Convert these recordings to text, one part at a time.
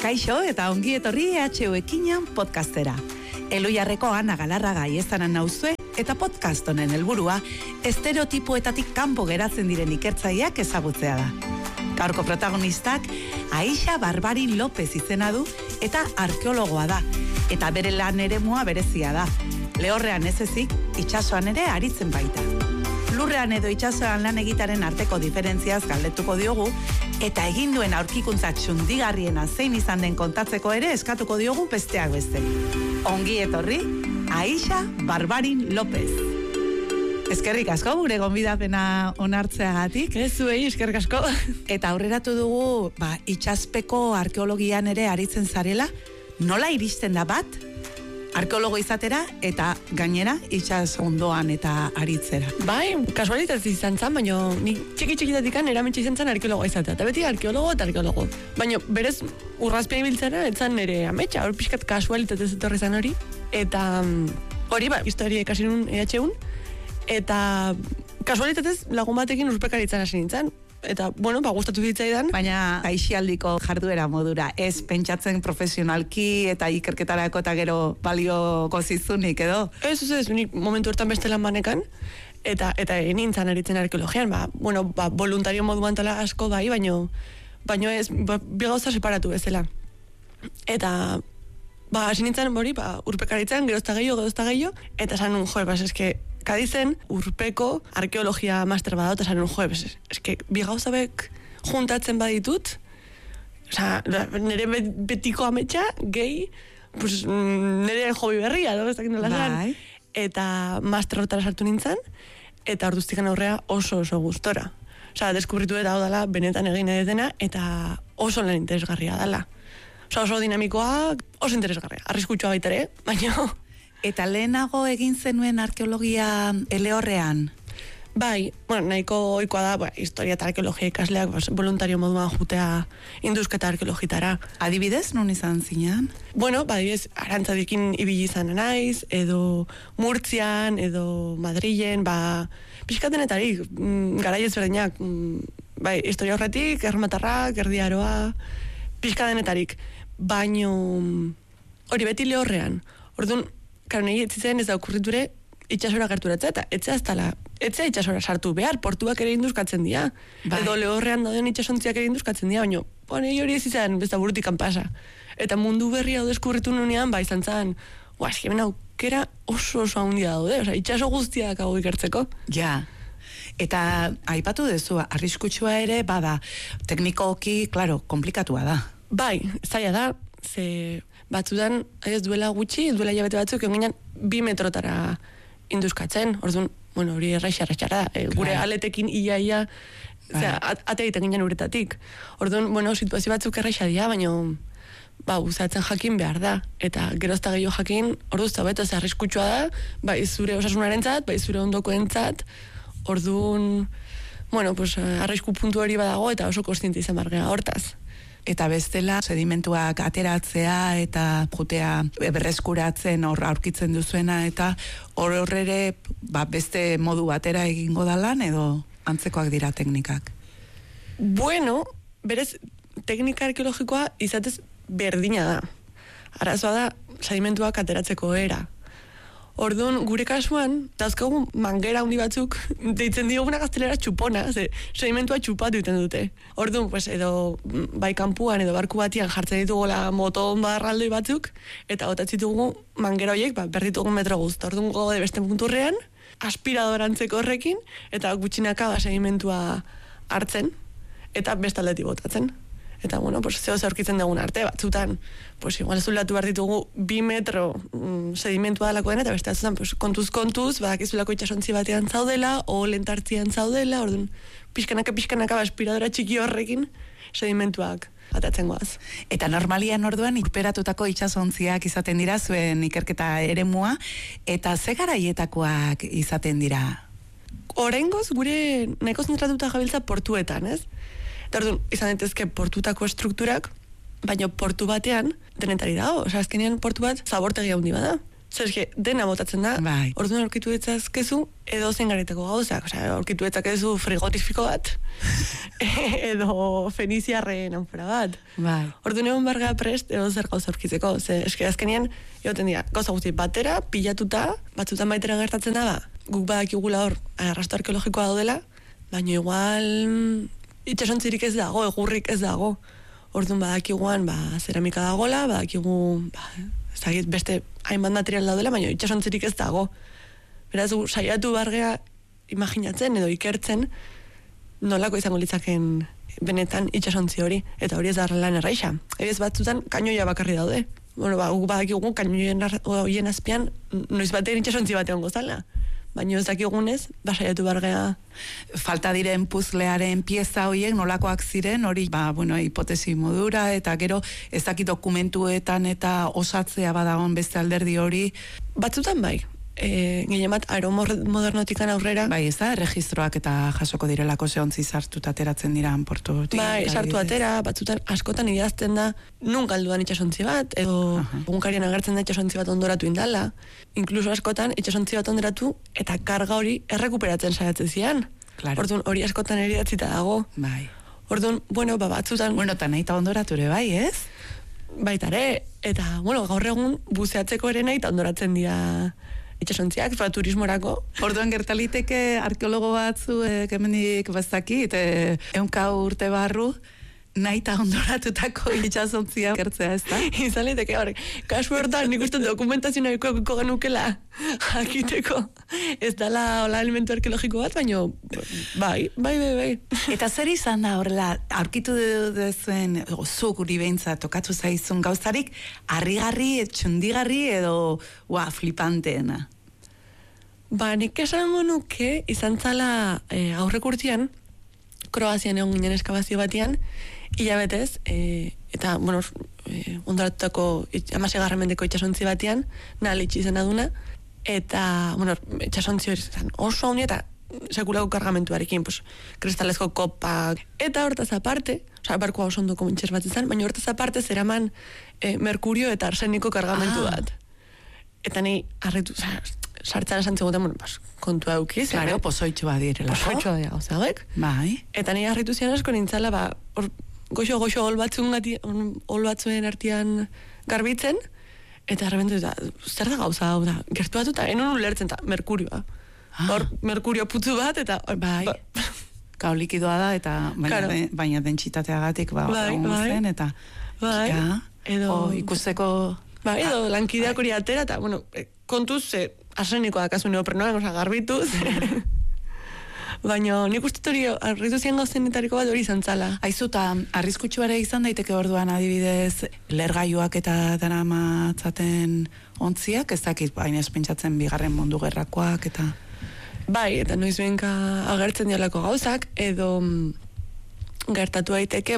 Kaixo eta ongi etorri EHU Ekinan podcastera. Eloiarreko Ana Galarraga iestanan nauzue eta podcast honen helburua estereotipoetatik kanpo geratzen diren ikertzaileak ezagutzea da. Gaurko protagonistak Aixa Barbarin López izena du eta arkeologoa da. Eta bere lan eremua berezia da. Lehorrean ez ezik, itsasoan ere aritzen baita. Lurrean edo itsasoan lan egitaren arteko diferentziaz galdetuko diogu, eta egin duen aurkikuntza txundigarriena zein izan den kontatzeko ere eskatuko diogu besteak beste. Ongi etorri, Aixa Barbarin López. Eskerrik asko gure gonbidapena onartzeagatik. Ez zuei, eskerrik asko. Eta aurreratu dugu, itsaspeko arkeologian ere aritzen zarela, nola iristen da bat? Arkeologo izatera eta gainera itsas ondoan eta aritzera. Bai, kasualitatez izan zen, baina ni txiki-txikitatik eramentsi izan zen arkeologo izatea. Eta beti arkeologo. Baina berez urrazpia ibiltzera, etzan nire ametsa, hor pixkat kasualitatez etorri zen hori. Eta hori, historia ikasi nun EHUn, eta kasualitatez lagun batekin urpekaritzan hasi nintzen. Eta, gustatu ditzaidan. Baina aixialdiko jarduera modura, ez pentsatzen profesionalki eta ikerketarako eta gero balioko zizunik edo? Ez, nik momentu hortan beste lan banekan, eta nintzen aritzen arkeologian, voluntario moduan tala asko bai, baino ez, bi gauza separatu bezala. Eta, hasi nintzen hori, urpekaritzen, gerozta gehiago, eta esan nun, eske, Kadizen urpeko arkeologia master badao, eta esan nun, eske, bi gauzabek juntatzen baditut, nire betiko ametsa, gehi, nire hobi berria, ez dakit nola zan. Eta master hortara sartu nintzen, eta orduztikan aurrea oso gustora. Deskubritu eta hau dela, benetan egin edetena, eta oso lan interesgarria dela. Oso dinamikoa, oso interesgarria. Arriskutsua baita ere, baina... Eta lehenago egin zenuen arkeologia Lehorrean? Bai, nahiko ohikoa da, historia eta arkeologia ikasleak voluntario moduan jutea indusketa arkeologitara. Adibidez, non izan zinean? Adibidez, Arantzadikin ibili izan naiz, edo Murtzian, edo Madrilen, pixkatenetarik, garai ezberdinak, historia horretik, Erromatarrak, Erdi Aroa, pixkatenetarik, baino hori beti Lehorrean. Orduan, nahi etzitzen ez da okurriture itxasora gerturatzea, eta etzea itxasora sartu behar, portuak ere induzkatzen dira. Edo Lehorrean dauden itxasontziak ere induzkatzen dira, baina hori ez izan besta burutikan pasa. Eta mundu berria hau deskurritu nunean, izan zen, hemen aukera oso handia daude, itxaso guztiak hau ikertzeko. Ja. Eta aipatu dezu, arriskutsua ere, bada, teknikoki, komplikatua da. Bai, zaila da, ze... Batzudan, ez duela gutxi, duela hilabete batzuk, eginan 2 metrotara induzkatzen. Orduan, hori erraixara da. Gure aletekin ia, ate egiten ginen uretatik. Orduan, situazio batzuk erraixa dira, baina usatzen jakin behar da. Eta gerozta gehiago jakin, orduz zabeto, arriskutsua da, bai zure osasunarentzat, bai zure ondokoentzat. Orduan, arrisku puntu hori badago eta oso kontziente izan bargea hortaz. Eta bestela, sedimentuak ateratzea eta jutea berreskuratzen aurkitzen duzuena, eta horre beste modu batera egingo da lan edo antzekoak dira teknikak? Berez, teknika arkeologikoa izatez berdina da. Arazoa da, sedimentuak ateratzeko era. Orduan, gure kasuan, dauzkagun mangera handi batzuk, deitzen dioguna gaztelera txupona, sedimentua txupatu egiten dute. Orduan, edo bai kanpuan edo barku batian jartzen ditugola moton barraldoi batzuk, eta gotatzen ditugu mangera horiek, berditugu metro guzti. Orduan, gode beste punturrean, aspiradorantzeko horrekin, eta gutxinaka sedimentua hartzen, eta bestaldetik botatzen. Eta, zeo aurkitzen dugun arte, batzutan, igual zulatu behar ditugu 2 metro sedimentua dalako dena, eta beste batzutan, kontuz, badakizulako itxasontzi batean zaudela, o lentartzian zaudela, orduan, pixkanaka, aspiradora txiki horrekin, sedimentuak atatzen goaz. Eta normalian orduan, urperatutako itxasontziak izaten dira, zuen ikerketa eremua, eta ze garaietakoak izaten dira? Oraingoz, gure nahiko zentratuta gabiltza portuetan, ez? Orduan, izan daitezke portutako estrukturak, baina portu batean denetari dago. Azkenean portu bat zabortegi handi bada. Zer, dena botatzen da, Bai. orduan aurkitu etzazkezu, edo zen garetako gauzak, aurkitu etzakezu frigotifiko bat, edo feniziarren anfora bat. Bai. Orduan egon barga prest, edo zer gauza aurkitzeko, eske azkenean, egoten dira, gauza guzti batera, pilatuta, batzutan baitera gertatzen da, guk badakigula hor, arrasto arkeologikoa daudela, baina igual itxasontzirik ez dago, egurrik ez dago. Orduan badakiguan, zeramika dagola, badakigu, beste hainbat material daudela, baina itxasontzirik ez dago. Beraz, saiatu bargea imaginatzen edo ikertzen nolako izango litzaken benetan itxasontzi hori, eta hori ez da lan erraixa. Ez batzutan kainoia bakarri daude. Bueno, guk badakigu kainoien horien azpian noiz batean itxasontzi batean gozala. Baina ez dakigunez, saiatu bargea. Falta diren puzlearen pieza horiek nolakoak ziren, hori, hipotesi modura, eta gero ez dakit dokumentuetan eta osatzea badagon beste alderdi hori. Batzutan bai. Gehien bat, aeromodernotikan aurrera. Bai, ez da, registroak eta jasoko direlako zehontzi sartuta ateratzen dira portutik. Bai, sartu atera, batzutan askotan idazten da nun galduan itxasontzi bat, edo egunkarian agertzen da itxasontzi bat ondoratu indala. Inkluso askotan itxasontzi bat ondoratu eta karga hori errekuperatzen saiatzen zian. Claro. Orduan hori askotan ere idatzita dago. Bai. Orduan, batzutan... Eta nahi eta ondoratu ere bai, ez? Baitare, eta, gaur egun buzeatzeko ere nahi eta ondoratzen dira itxasontziak, turismorako. Orduan gertaliteke arkeologo batzu hemendik bazakit, 100 urte barru, nahi eta ondoratutako itxasontzia gertzea, ez da? Izan liteke horrek, kasu hortan nik uste dokumentazio nahiko genukela jakiteko. Ez dala hola elementu arkeologiko bat, baina bai. Eta zer izan da horrela, aurkitu duzuen, zu guri behintzat tokatu zaizun gauzarik, harrigarri, txundigarri edo flipanteena? Nik esango nuke izan zala aurrek urtean, Kroazian egon ginen eskabazio batean, hilabetez, eta, ondoratutako 16. mendeko itxasontzi batean, Nalitx izan aduna, eta, itxasontzi hori izan oso honi, eta sekulako kargamentuarekin, kristalezko kopak, eta hortaz aparte, barkoa oso ondoko mintxer bat izan, baina hortaz aparte zeraman merkurio eta arseniko kargamentu bat. Eta ni harritu, sartzara santzegoten, kontua eukiz. Claro, pozoitxua direlako. Pozoitxua dira, gauzagek. Bai. Eta ni harritu zian asko nintzala, goxo ol batzuen artean garbitzen, eta arrebentu, zer da gauza hau da, gertu batu eta enon ulertzen, eta merkurioa. Hor, merkurio putzu bat, eta... Bai. Gau likidoa da, eta baina dentsitateagatik zen, eta... Bai. Ikusteko... Bai, edo lankideak hori atera, eta, kontuz, arsenikoa dakazu neoprenoan, garbituz. Baina nik uste hori arritu zian gauzenetariko bat hori izan zala. Aizu, eta arriskutsu ere izan daiteke orduan adibidez, lergailuak eta daramatzaten ontziak, ez dakit, baina ez pentsatzen bigarren mundu gerrakoak, eta... Bai, eta noiz benka agertzen diolako gauzak, edo gertatu daiteke,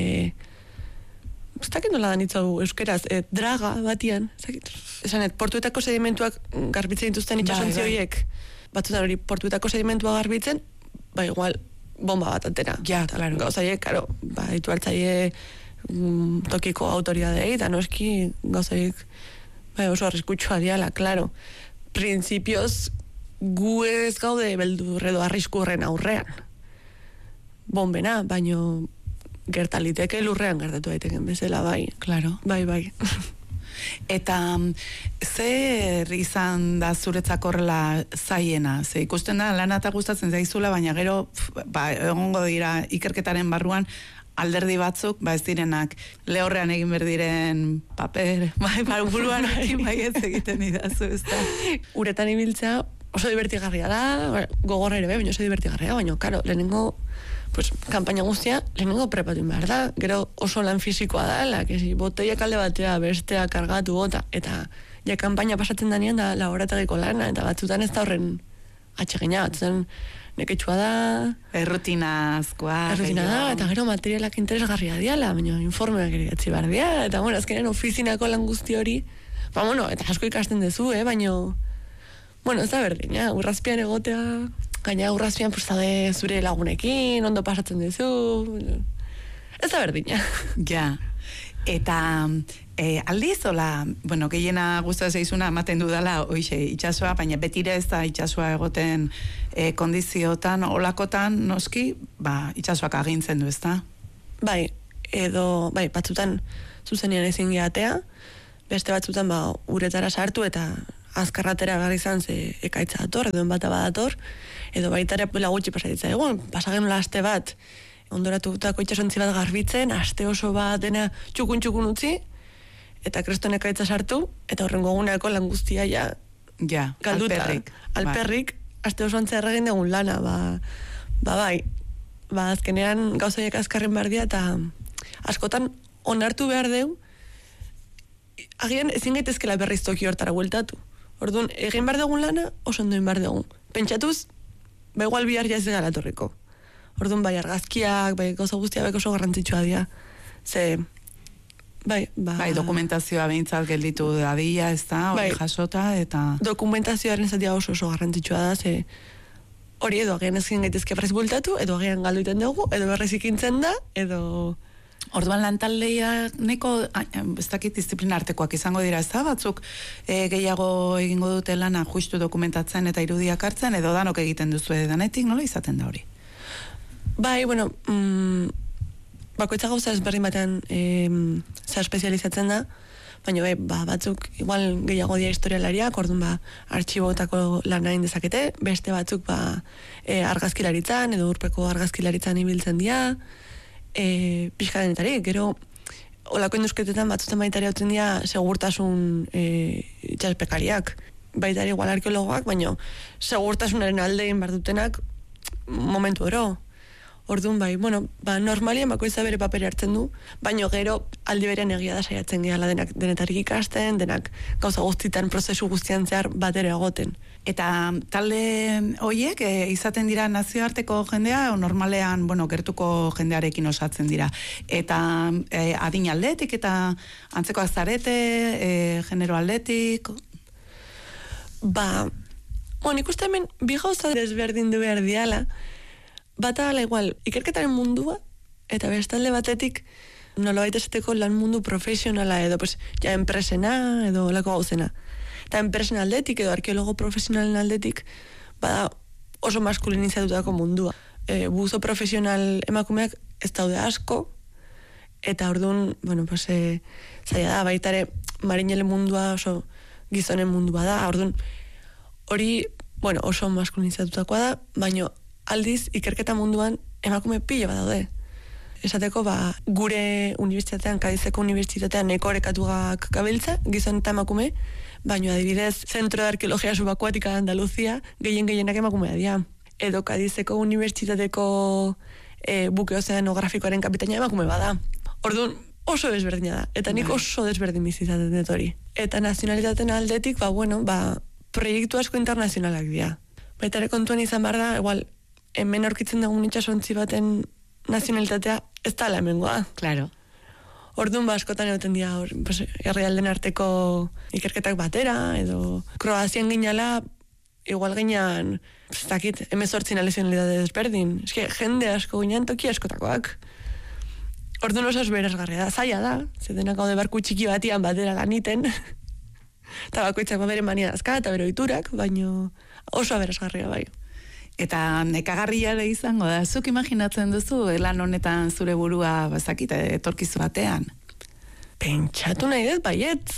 ez dakit nola da nitzu euskeraz, draga batian, esanet, portuetako sedimentuak garbitzen dituzten itxasontzi horiek, batzutan hori portuetako sedimentua garbitzen, igual, bomba bat atera. Ja, claro. Gauzaiek, karo, ditu hartzaie tokiko autoridadei, eta noski gauzaiek, oso arriskutsua diala, claro. Principioz, gu ez gaude beldur edo arrisku horren aurrean. Bombena, baino gertaliteke lurrean gertatu daiteken bezala, bai. Claro. Bai. Eta zer izan da zuretzako horrela zaiena? Ze ikusten da lana eta gustatzen zaizula, baina gero egongo dira ikerketaren barruan alderdi batzuk, ez direnak lehorrean egin berdiren paper, buruan bai ez egiten idazu, ez da. Uretan ibiltzea oso divertigarria da, gogorra ere baina oso divertigarria, baina, karo, lehenengo kampaina guztia, lehenengo prepatu behar da, gero oso lan fisikoa da, boteiak alde batea, bestea, kargatu, bota, eta ja kampaina pasatzen danean da laborategiko lana, eta batzutan ez da horren atxegina, batzutan neketsua da... Errutinazkoa. Errutina da, eta gero materialak interesgarria diala, baina informeak ere gatzi behar dia, eta azkenean ofizinako lan guzti hori, eta asko ikasten dezu, baina... ez da berdin, urrazpian egotea, gaina urrazpian zaude zure lagunekin, ondo pasatzen duzu, ez da berdin, Ja, eta Aldiz, hola, bueno, gehiena guztua zeizuna ematen dudala, oixe, itxasua, baina betire ez da itxasua egoten kondiziotan, olakotan, noski, itxasuak agintzen du, ez da? Bai, batzutan zuzenean ezin gehatea, beste batzutan uretara sartu eta azkarratera garri izan ze ekaitza dator, edo enbata badator, edo baitare lagutxi pasatitza egon, pasagen aste bat, ondoratutako itxasontzi bat garbitzen, aste oso bat dena txukun utzi, eta kreston ekaitza sartu, eta horrengo eguneko lan guztia galduta. Alperrik, aste oso antzea erragin dugun lana, azkenean gauzaiek azkarren behar dira, eta askotan onartu behar deu, agian ezin gaitezkela berriz toki hortara bueltatu. Orduan, egin behar dugun lana, oso ondoen behar dugun. Pentsatuz, igual bihar jaz egala torriko. Orduan, argazkiak, gauza guztiak oso garrantzitsua dira. Dokumentazioa behintzat gelditu dadila, ez da, hori jasota, eta... Dokumentazioaren zatia oso garrantzitsua da, ze hori edo agian ezin gaitezke berriz bueltatu, edo agian galduiten dugu, edo berriz ikintzen da, edo... Orduan lantaldeia neko, ez dakit disiplina artekoak izango dira, ez da, batzuk gehiago egingo dute lana justu dokumentatzen eta irudiak hartzen, edo danok egiten duzu danetik, nola izaten da hori? Bakoitza gauza ezberdin batean espezializatzen da, baina batzuk igual gehiago dira historialariak, orduan artxibotako lan nahin dezakete, beste batzuk argazkilaritzan, edo urpeko argazkilaritzan ibiltzen dira, pixkadenetari, gero olako induzketetan batzutzen baitari hautzen dira segurtasun itxaspekariak, baitari igual arkeologoak, baina segurtasunaren aldein bardutenak momentu ero. Orduan normalien bakoitza bere papere hartzen du, baina gero aldi berean egia da saiatzen gehala denetarik ikasten, denak gauza guztitan prozesu guztian zehar batera egoten. Eta talde horiek izaten dira nazioarteko jendea, o normalean, gertuko jendearekin osatzen dira. Eta adin aldetik eta antzekoak zarete, genero aldetik? Nik uste hemen bi gauza desberdin du behar diala, bata ala igual, ikerketaren mundua, eta bestalde batetik nolabait esateko lan mundu profesionala edo, enpresena edo lako gauzena. Eta enpresen aldetik edo arkeologo profesionalen aldetik, oso maskulinizatutako mundua. Buzo profesional emakumeak ez daude asko, eta orduan, zaila da, baitare marinele mundua oso gizonen mundua da, orduan hori, oso maskulinizatutakoa da, baina aldiz, ikerketa munduan emakume pila bat daude. Esateko, gure unibertsitatean, Kadizeko unibertsitatean neko orekatuak gabiltza, gizon eta emakume, baina adibidez, Zentro de Arkeologia Subakuatika Andaluzia, gehienak emakumea dira. Edo Kadizeko unibertsitateko buke ozeanografikoaren kapitaina emakume bada. Orduan, oso desberdina da, eta nik oso desberdin bizizaten dut hori. Eta nazionalitaten aldetik, proiektu asko internazionalak dira. Baitare kontuen izan behar da, igual, hemen aurkitzen dugun itxasontzi baten nazionalitatea ez da hemengoa. Claro. Orduan askotan egoten dira herrialden arteko ikerketak batera, edo Kroazian ginala, igual ginean, ez dakit, 18 nazionalitate desberdin. Eske, jende asko ginean toki askotakoak. Orduan oso berazgarria da, zaila da, zedenak gaude barku txiki batian batera laniten, eta bakoitzak bere mania dazka, eta bere oiturak, baino oso berazgarria bai. Eta nekagarria ere izango da, zuk imaginatzen duzu lan honetan zure burua etorkizu batean? Pentsatu nahi dut, baiet.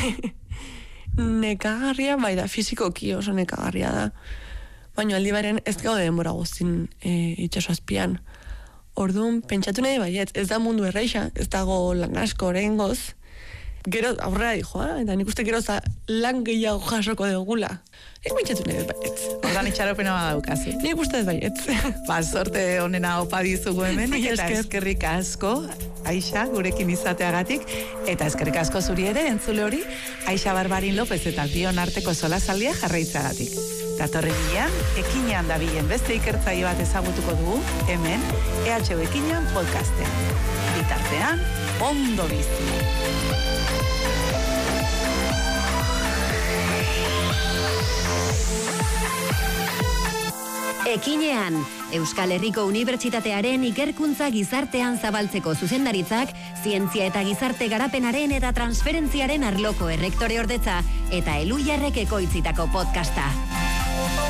Nekagarria, da, fizikoki oso nekagarria da. Baina aldi baren ez gaude denbora guztin itxaso azpian. Orduan, pentsatu nahi baiet, ez da mundu erreixa, ez dago lan asko oraingoz. Gero aurrera dijoa, eta nik uste gero lan gehiago jasoko dugula. Nik pentsatu nahi baiet. Ordan itxaropena badaukazu. Nik uste baiet. Sorte honena opa dizugu hemen, eta eskerrik asko, Aixa, gurekin izateagatik, eta eskerrik asko zuri ere, entzule hori, Aixa Barbarin López eta bion arteko solasaldia jarraitzagatik. Datorren bilean, ekinean dabilen beste ikertzaile bat ezagutuko dugu, hemen, EHU Ekinean podcastean. Bitartean, ondo bizi. Ekinean, Euskal Herriko Unibertsitatearen ikerkuntza gizartean zabaltzeko zuzendaritzak, zientzia eta gizarte garapenaren eta transferentziaren arloko errektore ordetza eta Elhuyarrek ekoitzitako podcasta.